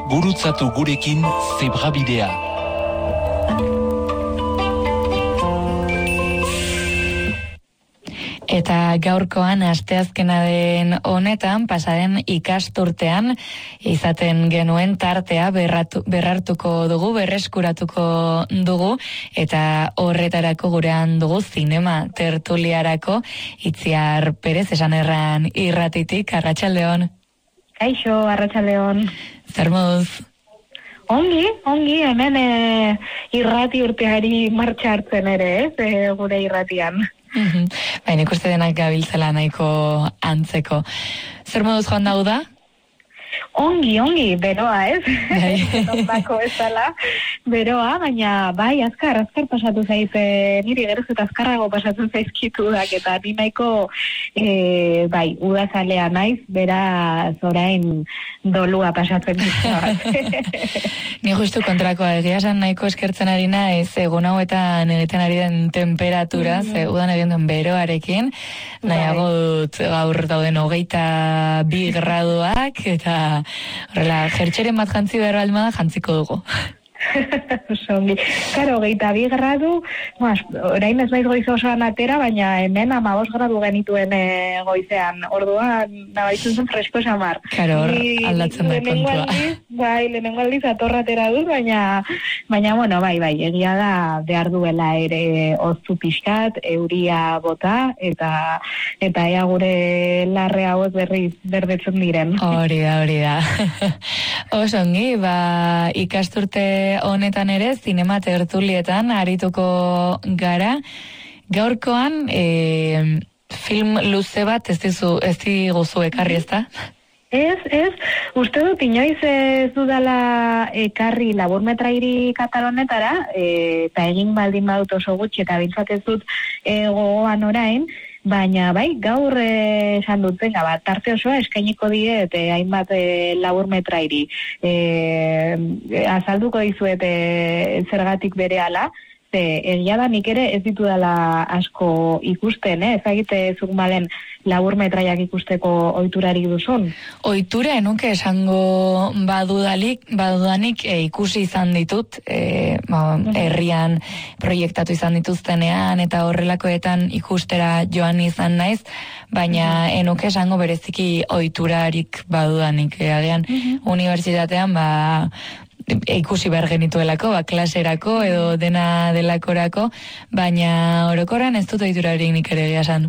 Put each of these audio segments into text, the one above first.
Gurutzatu gurekin Zebrabidea. Eta gaurkoan asteazkena den honetan, pasaren ikasturtean, izaten genuen tartea berrartuko dugu, berreskuratuko dugu, eta horretarako gurean dugu zinema tertuliarako Itziar Perez esan erran irratitik, arratsaldeon. Kaixo, arratsaldeon. Zer moduz? Ongi, hemen irrati urteari martxa hartzen ere, gure irratian. Baina ikuste denak gabiltzela nahiko antzeko. Zer moduz joan da uda? Ongi, beroa, ez? Ondako ez dela, beroa, baina bai, azkar pasatu zaize, niri geroz eta azkarrago pasatu zaizkitu dak, eta ni nahiko, bai, udazalea naiz, beraz orain dolua pasatzen dut. Ni justu kontrakoa, egia esan nahiko eskertzen ari naiz, egun hauetan egiten ari den temperatura, udan egin den beroarekin, nahiago dut gaur dauden 22 graduak, eta horrela, jertxeren bat jantzi behar baldin jantziko dugu. Zongi. Karo, 22 gradu, orain ez baiz goiz osoan atera, baina hemen 15 gradu genituen goizean. Orduan, nabaitzen zen fresko esamar. Karo, aldatzen da kontua. Lehenengo aldiz atorra atera dut, baina, bueno, bai, egia da behar duela ere oztu pixkat, euria bota, eta ea gure larre hauek berriz berdetzen diren. Hori da. Osongi, ikasturte honetan ere, zinema tertulietan arituko gara. Gaurkoan, film luze bat ez diguzu ekarri, ez da? Ez, uste dut inoiz ez dudala ekarri laburmetrairi katalonetara, eta egin baldin badut oso gutxi, eta bintzat ez dut gogoan orain, baina bai, gaur esan dut zenga bat, tarte osoa eskainiko diet hainbat laburmetrairi. Azalduko dizuet zergatik berehala, egia da nik ere ez ditudala asko ikusten, ezagite zuk malen laburmetraiak ikusteko ohiturari duzun? Ohitura enuke esango badudanik ikusi izan ditut, herrian proiektatu izan dituztenean eta horrelakoetan ikustera joan izan naiz, baina enuke esango bereziki ohiturarik badudanik, agian unibertsitatean ikusi behar genituelako, klaserako edo dena delakorako, baina orokorran ez dut ohiturarik nik ere esan.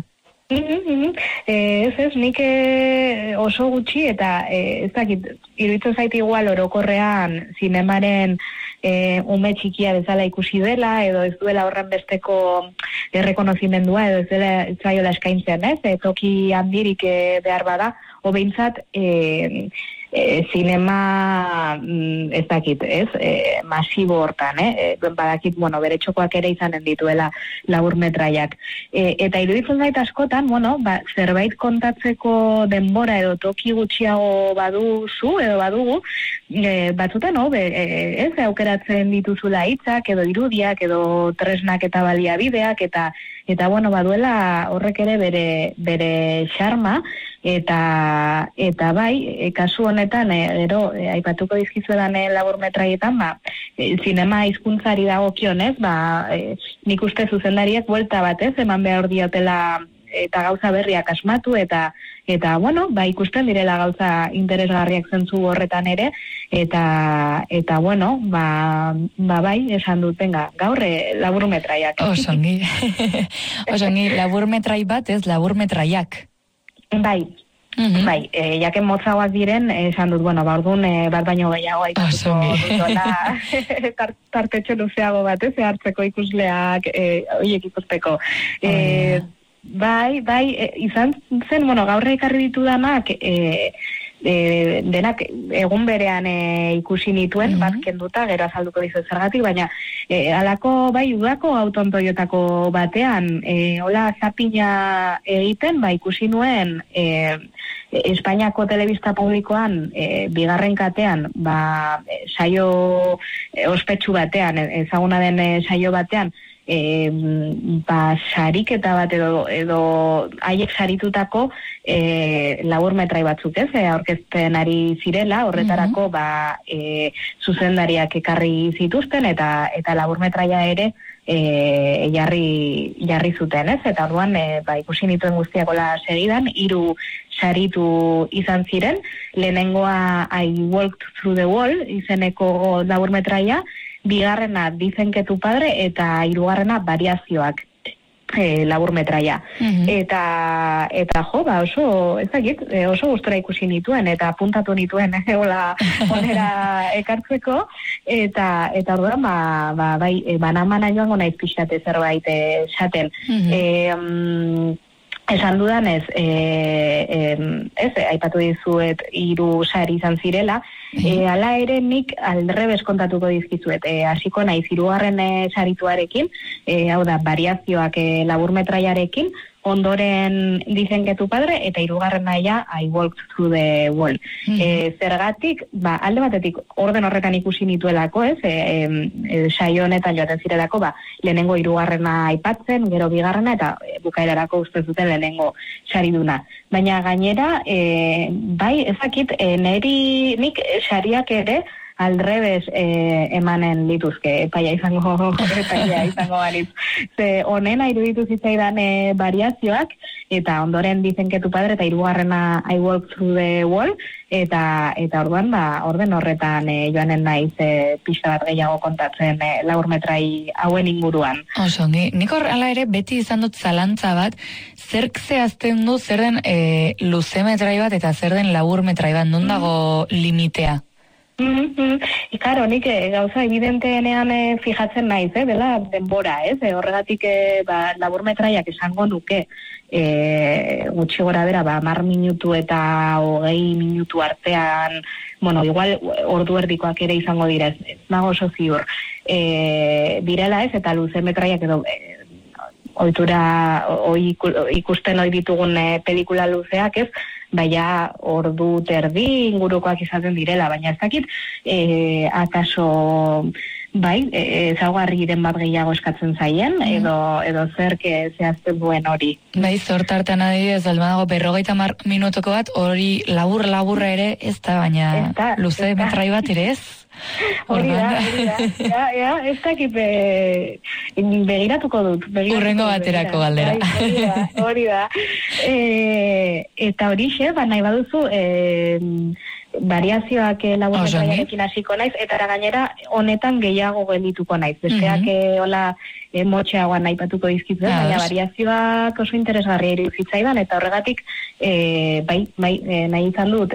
Ez, nik oso gutxi eta ez dakit, iruditzen zait igual orokorrean zinemaren ume txikia bezala ikusi dela, edo ez duela horren besteko errekonozimendua, edo ez dela zaiola eskaintzen, toki handirik behar bada, o behintzat zinema ez dakit, masibo hortan, badakit, bere txokoak ere izanen dituela laburmetraiak. Eta iruditzen zait askotan, zerbait kontatzeko denbora edo toki gutxiago baduzu, edo badugu, batzutan, ez aukeratzen dituzula hitzak, edo irudiak, edo tresnak eta baliabideak, eta baduela horrek ere bere xarma, eta bai, kasu honetan, aipatuko dizkizuedan laburmetraietan, zinema hizkuntzari dagokionez, nik uste zuzendariak buelta batez, eman behar diotela eta gauza berriak asmatu, eta ikusten direla gauza interesgarriak zentzu horretan ere, eta bai, esan duten gaur laburmetraiak. Osongi, laburmetrai bat ez laburmetraiak. Bai, jaken motzagoak diren, esan dut, orduan bat baino gehiago aipatuko dutola tartetxo luzeago bat, hartzeko ikusleak horiek ikusteko. Bai, izan zen, gaur ekarri ditudanak, denak egun berean ikusi nituen, bat kenduta, gero azalduko dizuet zergatik, baina alako, udako autontoiotako batean, hola zapina egiten, ikusi nuen Espainiako telebista publikoan, bigarren katean, saio ospetsu batean, ezaguna den saio batean, sariketa bat edo haiek saritutako laburmetrai batzuk, ez? Aurkezten ari zirela, horretarako zuzendariak ekarri zituzten eta laburmetraia ere jarri zuten, ez? Eta orduan ikusi nituen guztiakola segidan, 3 saritu izan ziren, lehenengoa I Walked Through the Wall izeneko laburmetraia, bigarrena Dicen que tu padre eta 3. Variazioak laburmetraia. Eta oso, ez dakit, oso gustora ikusi nituen eta apuntatu nituen onera ekartzeko eta orduan banamana joango naiz pixate zerbait esaten. Esan dudanez, aipatu dizuet 3 sari izan zirela, hala ere nik aldrebes kontatuko dizkizuet. Hasiko naiz 3. sarituarekin, hau da, variazioak laburmetraiarekin, ondoren Dicen que tu padre, eta 3. naia I Walked Through the Wall. Zergatik, alde batetik orden horretan ikusi nituelako, ez? Saio honetan joaten zirelako, lehenengo 3. aipatzen, gero 2. eta bukaerarako uste zuten lehenengo sariduna. Baina gainera, ezakit, nik sariak ere aldrebes emanen dituzke, epaia izango balitz. Ze honena iruditu zitzaidan variazioak, eta ondoren Dicen que tu padre, eta 3. I Walk Through the Wall, eta orduan, orden horretan joanen naiz pixka bat gehiago kontatzen laburmetrai hauen inguruan. Oso, nik ala ere beti izan dut zalantza bat, zerk zehazten du zer den luzemetrai bat eta zer den laburmetrai bat, non dago limitea? Ikaro, nik gauza evidenteenean fijatzen naiz, dela denbora, horregatik laburmetraiak esango nuke gutxi gora bera, 10 minutu eta 20 minutu artean, igual ordu erdikoak ere izango dira, ez nago oso ziur direla, eta luzemetraiak edo ohitura ikusten ohi ditugun pelikula luzeak, ez? Baina ordu terdi ingurukoak izaten direla, baina ez dakit akaso ezaugarriren bat gehiago eskatzen zaien, edo zerk zehazten duen hori. Zortartan adibidez, badago 50 minutuko bat, hori laburra ere ez da, baina luze metrai bat ere ez? Hori da, ez dakit begiratuko dut. Urrengo baterako galdera. Hori da. Eta horixe, nahi baduzu, variazioak laburmetraiarekin hasiko naiz, eta gainera honetan gehiago geldituko naiz. Besteak hola motxeagoan aipatuko dizkitzen, baina variazioak oso interesgarria iruditzaidan, eta horregatik nahi izan dut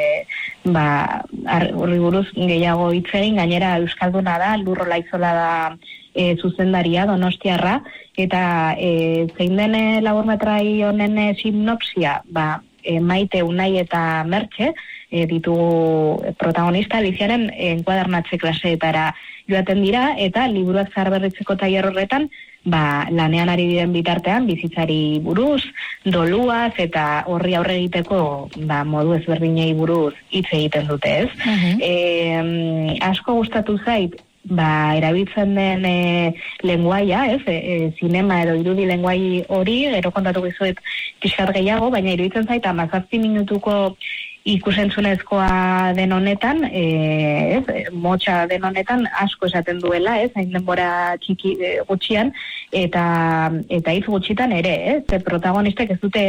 horri buruz gehiago hitz egin, gainera euskalduna da, Lurro Laizola da zuzendaria, donostiarra, eta zein den laburmetrai honen sinopsia, Maite, Unai eta Mertxe, ditugu protagonista, Aliziaren enkuadernatze klaseetara joaten dira, eta liburuak zaharberritzeko tailer horretan, lanean ari diren bitartean, bizitzari buruz, doluaz, eta horri aurre egiteko modu ezberdinei buruz hitz egiten dute, ez? Asko gustatu zait, erabiltzen den lenguaia, zinema edo irudi lenguai hori, gero kontatu gizuet pixkat gehiago, baina iruditzen zait 17 minutuko ikusentzunezkoa den honetan, motxa den honetan asko esaten duela, hain denbora txiki gutxian, eta hitz gutxitan ere, protagonistek ez dute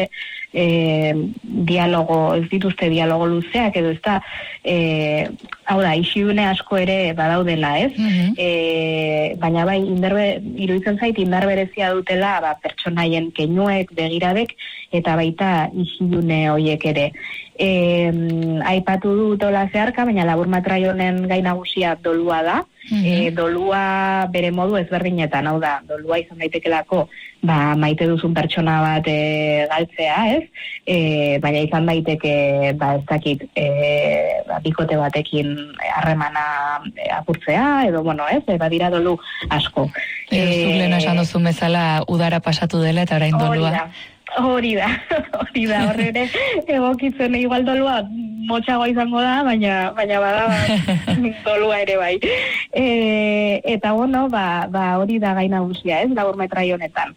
ez dituzte dialogo luzeak, edo ez da, hau da, isidune asko ere badaudela, baina iruditzen zait, indar berezia dutela, pertsonaien keinuek, begirabek, eta baita isidune hoiek ere. Aipatu dut hola zeharka, baina laburmetrai honen gai nagusia dolua da. Dolua bere modu ezberdinetan, hau da, dolua izan daitekelako maite duzun pertsona bat galtzea, baina izan daiteke ez dakit bikote batekin harremana apurtzea, edo badira dolu asko. Zuk lehen esan duzun bezala udara pasatu dela eta orain dolua. Hori da, horre ere egokitzen igual dolua motxagoa izango da, baina bada dolua ere bai. Eta bueno, hori da gai nagusia, ez, laburmetrai honetan.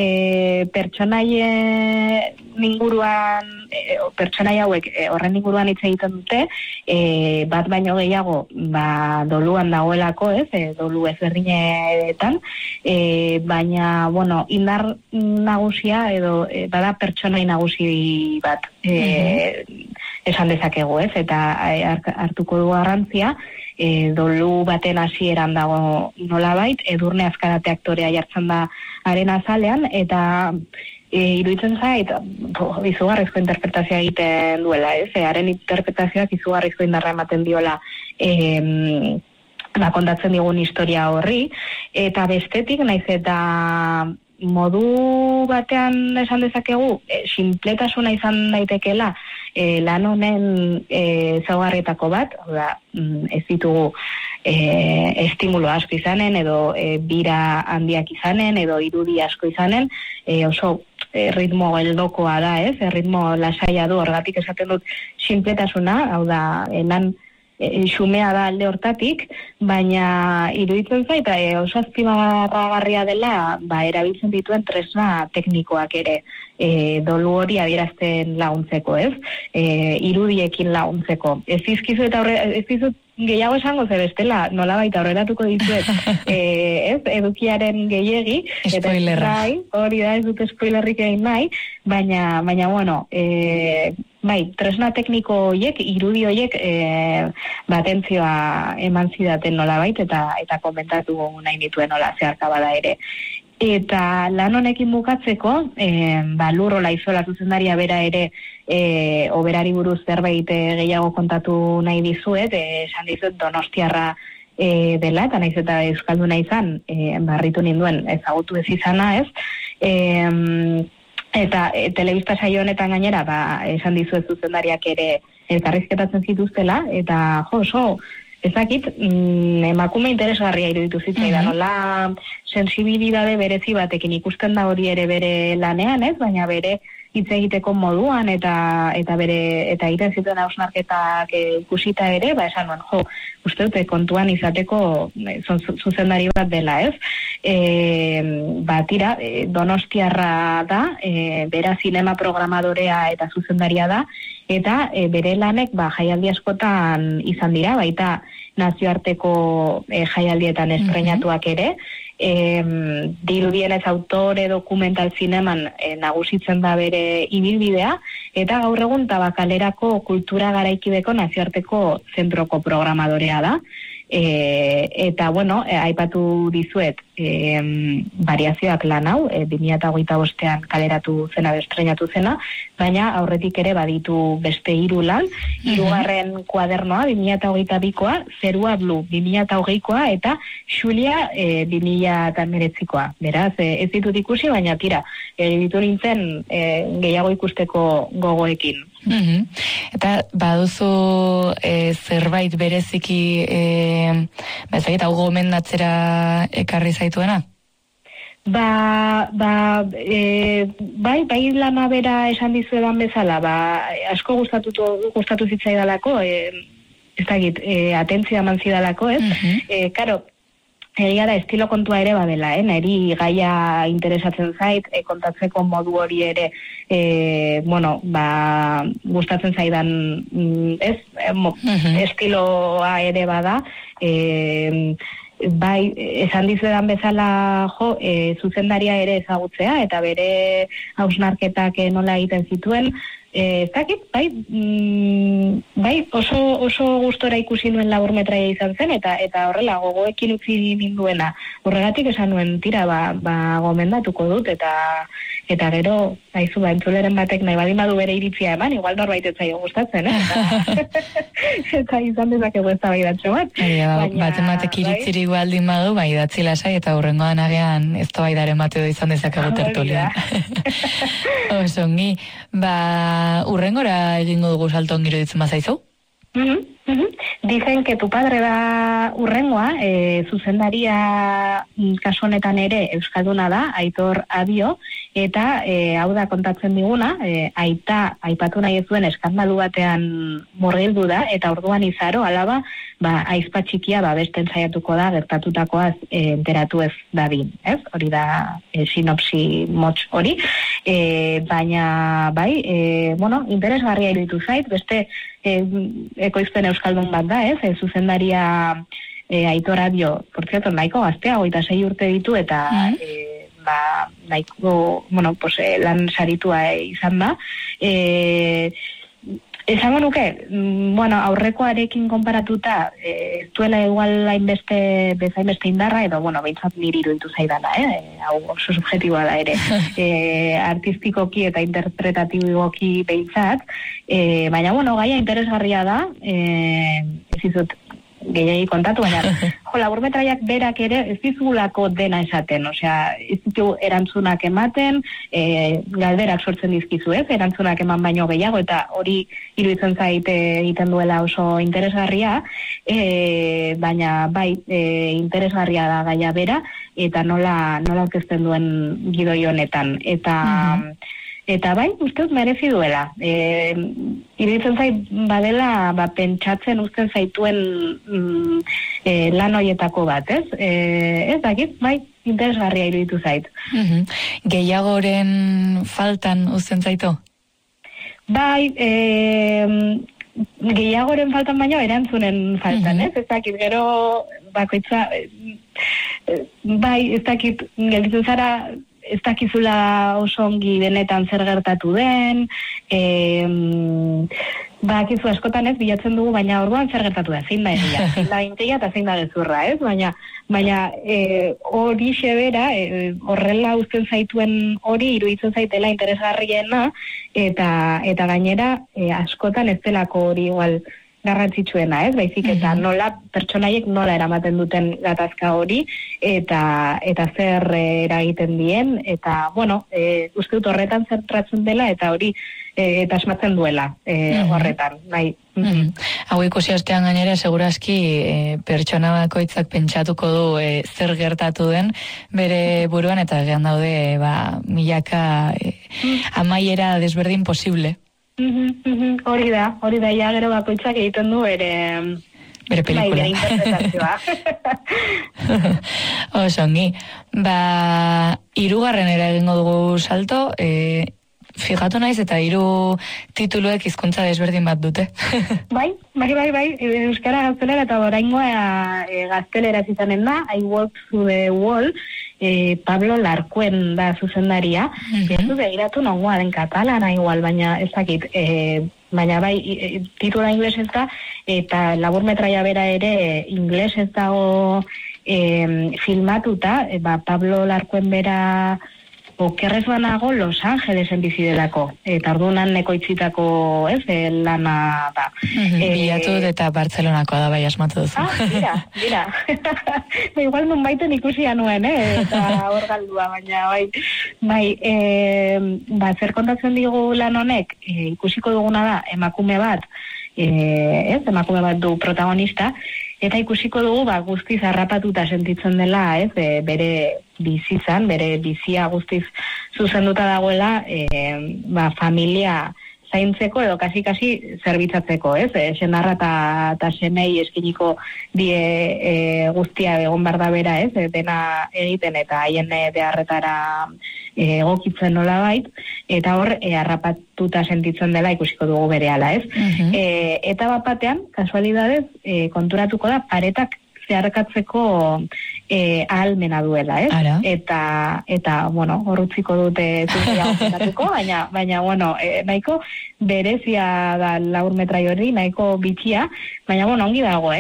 Pertsonaien inguruan, pertsonai hauek horren inguruan hitz egiten dute, bat baino gehiago, doluan dagoelako, ez, dolu ezberdinetan, baina, bueno, indar nagusia edo bada pertsonai nagusi bat esan dezakegu, ez, eta hartuko du garrantzia, dolu baten hasieran dago nolabait, Edurne Azkarate aktorea jartzen da haren azalean, eta iruditzen zait, izugarrizko interpretazioa egiten duela, ez? Haren interpretazioak izugarrizko indarra ematen diola kontatzen digun historia horri, eta bestetik, naiz eta modu batean esan dezakegu, sinpletasuna izan daitekela, lan honen ezaugarrietako bat, ez ditugu estimulo asko izanen, edo bira handiak izanen, edo irudi asko izanen, oso ritmo geldokoa da, ez? Ritmo lasaia du, horregatik esaten dut sinpletasuna, hau da, lan xumea da alde hortatik, baina iruditzen zait, oso azpimarragarria dela, erabiltzen dituen tresna teknikoak ere, dolu hori adierazten laguntzeko, ez? Irudiekin laguntzeko. Ez dizut gehiago esango, zer bestela, nola baita horrelatuko dizuet, ez? Edukiaren gehiegi. Spoilerra. Hori da, ez dut spoilerrik egin nahi, baina bueno, tresna tekniko horiek, irudi horiek atentzioa eman zidaten nolabait eta komentatu nahi nituen nola zeharka bada ere. Eta lan honekin bukatzeko, Lur Olaizola zuzendaria bera ere oberari buruz zerbait gehiago kontatu nahi dizuet, esan dizuet donostiarra dela, eta naiz eta euskalduna izan, barritu ninduen ezagutu ez izana, ez? Eta telebista saio honetan gainera, esan dizuet zuzendariak ere elkarrizketatzen zituztela, eta oso, ezakit, emakume interesgarria iruditu zitzaidan, nola sensibilidade berezi batekin ikusten da hori ere bere lanean, ez? Baina bere hitz egiteko moduan eta egiten zituen hausnarketak ikusita ere, esan nuen, uste dute kontuan izateko zuzendari bat dela, ez? Tira, donostiarra da, bera zinema programadorea eta zuzendaria da, eta bere lanek jaialdi askotan izan dira, baita nazioarteko jaialdietan estreinatuak ere, dirudienez autore dokumental zineman nagusitzen da bere ibilbidea, eta gaur egun Tabakalerako kultura garaikideko nazioarteko zentroko programadorea da. Eta, bueno, aipatu dizuet variazioak lan hau, 2025an kaleratu zena, estreinatu zena, baina aurretik ere baditu beste 3 lan, 3. kuadernoa 2022koa, Zerua Blu 2020koa eta Xulia 2019koa. Beraz, ez ditut ikusi, baina tira, ditu nintzen gehiago ikusteko gogoekin. Eta baduzu zerbait bereziki ezagik hau gomendatzera ekarri zaituena? Bai lana bera esan dizuedan bezala, asko gustatu zitzaidalako, ez dakit, atentzioa eman zidalako, ez? Karo, egia da, estilo kontua ere badela, niri gaia interesatzen zait, kontatzeko modu hori ere, gustatzen zaidan, ez, estiloa ere bada, bai, esan dizuedan bezala zuzendaria ere ezagutzea, eta bere hausnarketak nola egiten zituen, ez dakit, bai, oso gustora ikusi nuen laburmetraia izan zen, eta horrela gogoekin utzi ninduena. Horregatik esan nuen, tira, gomendatuko dut, eta gero, haizu, entzuleren batek nahi badin badu bere iritzia eman, igual norbait ez zaio gustatzen, eta izan dezakegu eztabaidatxo bat. Batek iritzirik baldin badu, idatzi lasai, eta hurrengoan agean ez da baidaren bateo izan dezakegu tertulian. Osongi, hurrengora egingo dugu salto ongiro ditzen bazaizu? Dicen que tu padre da urrengoa, zuzendaria kasu honetan ere euskalduna da, Aitor Adio, eta hau da kontatzen diguna, aita aipatu nahi ez duen eskandalu batean murgildu da, eta orduan izaro, alaba, aizpa txikia besten saiatuko da gertatutakoaz enteratu ez dadin, ez? Hori da sinopsi motz hori, baina bai, interesgarria iruditu zait, beste ekoizpen euskaldun bat da, ez? Zuzendaria Aitor Adio, por cierto, nahiko gaztea, 26 urte ditu, eta nahiko, lan saritua izan da. Esango nuke, aurrekoarekin konparatuta, ez duela igual bezainbeste indarra, edo, behintzat niri iruditu zaidana, hau oso subjetiboa da ere, artistikoki eta interpretatiboki behintzat, baina, gaia interesgarria da, ez izut gehiagi kontatu, baina, laburmetraiak berak ere ez dizugulako dena esaten, osea, ez ditu erantzunak ematen, galderak sortzen dizkizu, ez, erantzunak eman baino gehiago, eta hori iruditzen zaite egiten duela oso interesgarria, baina bai, interesgarria da gaia bera, eta nola aurkezten duen gidoi honetan, eta bai, usteut merezi duela. Iruditzen zait badela, pentsatzen usten zaituen lan horietako bat, ez? Ez dakit, bai, interesgarria iruditu zait. Gehiagoren faltan usten zaitu? Bai, gehiagoren faltan baino erantzunen faltan, ez? Ez dakit, gero bakoitza, bai, ez dakit, gelditzen zara, ez dakizula oso ongi benetan zer gertatu den, bakizu askotan ez bilatzen dugu, baina orduan zer gertatu da, zein da egia, zein da integia eta zein da gezurra, ez? Baina hori xebera, horrela uzten zaituen hori, iruditzen zaitela interesgarriena, eta gainera askotan ez delako hori igual garrantzitsuena, ez? Baizik eta nola pertsonaiek nola eramaten duten gatazka hori eta zer eragiten dien, eta uste dut horretan zentratzen dela eta hori eta asmatzen duela horretan, bai. Hau ikusi ostean gainera segurazki pertsona bakoitzak pentsatuko du zer gertatu den bere buruan, eta gehan daude milaka amaiera desberdin posible. Hori da, ja gero bakoitzak egiten du bere pelikula. Bere interpretazioa. Osongi. Hirugarrenera egingo dugu salto, fijatu naiz eta 3 tituluek hizkuntza desberdin bat dute. Bai, euskara gaztelera eta oraingoa gaztelera izanen da, I Walk Through the Wall, Pablo Larkuen da zuzendaria, ez du begiratu nongoa den katalana igual, baina ez dakit, baina bai, titula inglesez da, eta laburmetraia bera ere inglesez dago filmatuta, Pablo Larkuen bera okerrez banago Los Angelesen bizi delako, eta orduan ekoitzitako lana da. Bilatu eta Bartzelonakoa da bai asmatu duzu. Mira. Igual nun baiten ikusia nuen, eta hor galdua, baina bai, zer kontatzen digu lan honek, ikusiko duguna da, emakume bat du protagonista, eta ikusiko dugu guztiz harrapatuta sentitzen dela, bere bizitzan, bere bizia guztiz zuzenduta dagoela, familia zaintzeko edo kasi zerbitzatzeko, senarra eta semei eskiniko die guztia egon behar da bera, dena egiten eta haien beharretara egokitzen nola bait, eta hor harrapatuta sentitzen dela ikusiko dugu berehala, eta bat batean, kasualidadez, konturatuko da paretak zeharkatzeko ahalmena duela, eta hor utziko dute zuzeago kontatuko, baina nahiko berezia da laburmetrai hori, nahiko bitxia, baina ongi dago,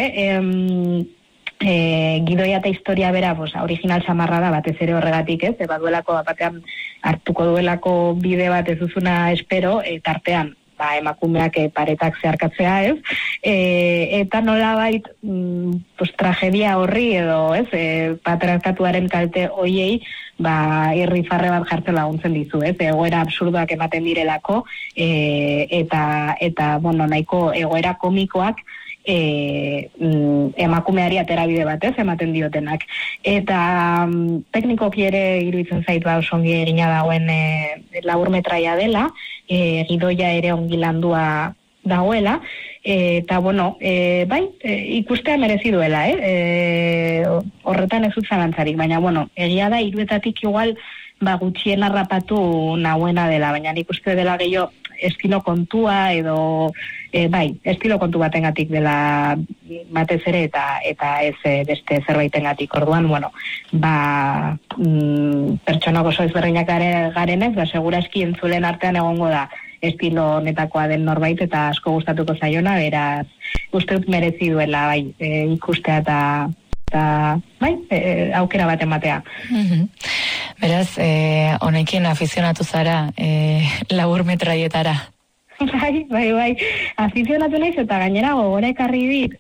gidoia eta historia bera, original samarra da, batez ere horregatik, baduelako batean hartuko duelako bide bat ez duzuna espero, tartean emakumeak paretak zeharkatzea, eta nolabait tragedia horri edo, patriarkatuaren kalte hoiei, irrifarre bat jartzen laguntzen dizu, egoera absurdoak ematen direlako, eta nahiko egoera komikoak emakumeari aterabide batez ematen diotenak. Eta teknikoki ere iruditzen zait oso ongi egina dagoen laburmetraia dela, gidoia ere ongi landua dagoela, eta bueno, ikustea merezi duela, horretan ez dut zalantzarik, baina bueno, egia da hiruetatik igual gutxien harrapatu nahuena dela, baina nik uste dela gehiago estilo kontua edo estilo kontu batengatik dela batez ere eta ez beste zerbaitengatik. Orduan, bueno, pertsonak oso ezberdinak garenez, segurazki entzulen artean egongo da estilo honetakoa den norbait eta asko gustatuko zaiona, beraz uste dut merezi duela ikustea eta aukera bat ematea. Beraz, honekin afizionatu zara laburmetraietara. Bai, afizionatu naiz eta gainera gogora ekarri dit,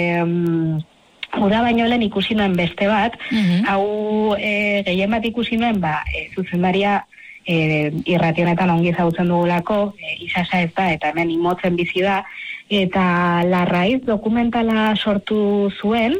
uda baino lehen ikusi nuen beste bat, hau gehien bat ikusi nuen, zuzendaria irrationetan ongi ezagutzen dugulako, Isasa ez da, eta hemen imotzen bizi da, eta Larraiz dokumentala sortu zuen,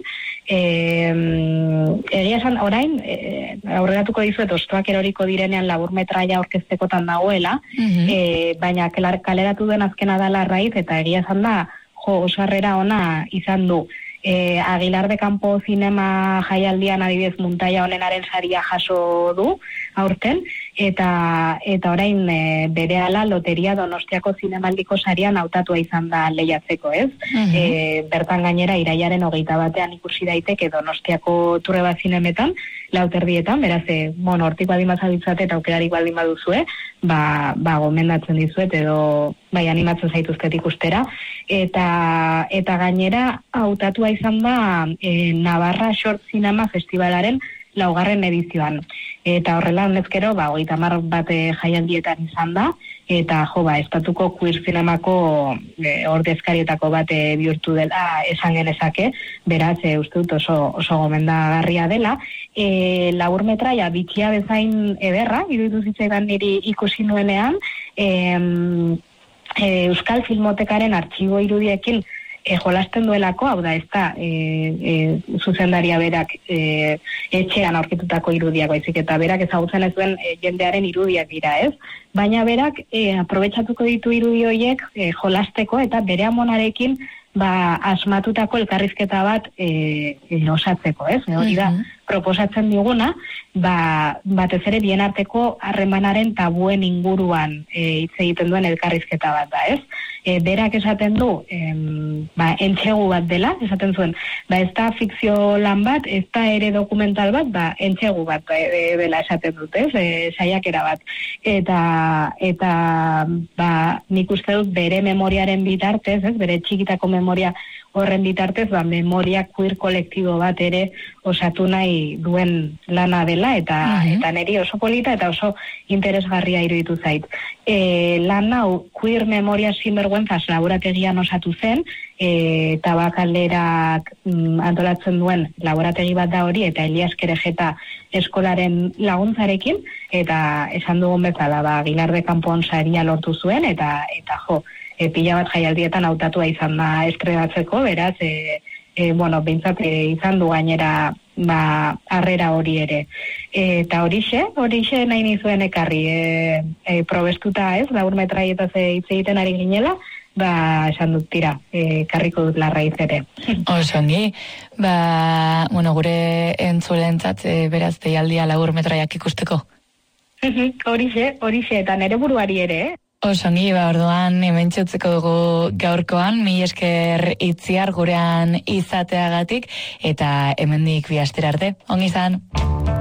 egia esan orain, aurreratuko dizuet ostoak eroriko direnean laburmetraia aurkeztekotan dagoela, baina kaleratu den azkena da Larraiz, eta egia esan da, oso harrera ona izan du. Aguilar de Campo Zinema jaialdian adibidez muntaia honenaren saria jaso du aurten, eta orain berehala loteria Donostiako zinemaldiko sarian hautatua izan da lehiatzeko, ez? Bertan gainera iraiaren 21 ikusi daiteke Donostiako Trueba Zinemetan, 4:00, beraz, hortik baldin bazabiltzate eta aukerarik baldin baduzue, gomendatzen dizuet edo animatzen zaituztet ikustera, eta gainera hautatua izan da Navarra Short Cinema Festivalaren 4. edizioan. Eta horrela honezkero, 30 bat jaialdietan izan da, eta estatuko queer zinemako ordezkarietako bat bihurtu dela esan genezake, beraz uste dut oso gomendagarria dela. Laburmetraia bitxia bezain ederra, iruditu zitzaidan niri ikusi nuenean, Euskal Filmotekaren artxibo irudiekin jolasten duelako, hau da, ez da, zuzendaria berak etxean aurkitutako irudiak, baizik eta berak ezagutzen ez duen jendearen irudiak dira, ez? Baina berak aprobetxatuko ditu irudi horiek jolasteko eta bere amonarekin asmatutako elkarrizketa bat osatzeko, ez? Hori da, proposatzen diguna, batez ere bien arteko harremanaren tabuen inguruan hitz egiten duen elkarrizketa bat da, ez? Berak esaten du, entxegu bat dela, esaten zuen, ez da fikzio lan bat, ez da ere dokumental bat, entxegu bat dela esaten dut, ez? Saiakera bat. Eta nik uste dut bere memoriaren bitartez, ez? Bere txikitako memoria horren bitartez, memoria queer kolektibo bat ere osatu nahi duen lana dela, eta niri oso polita eta oso interesgarria iruditu zait. Lan hau queer memoria sinbergüenzas laborategian osatu zen, Tabakalderak antolatzen duen laborategi bat da hori, eta Elias Kerejeta eskolaren laguntzarekin, eta esan dugun bezala, Aguilar de Campo saria lortu zuen, eta pila bat jaialdietan hautatua izan da estrenatzeko, beraz, behintzat izan du gainera harrera hori ere. Eta horixe nahi nizuen ekarri, probestuta ez, laburmetraietaz hitz egiten ari ginela, esan dut tira, karriko dut Larraiz ere. Osongi, gure entzulentzat beraz deialdia laburmetraiak ikusteko? Horixe, eta nere buruari ere, Osongi, orduan hemen txutzeko dugu gaurkoan, mila esker Itziar gurean izateagatik, eta hemendik bi astera arte. Ongi izan!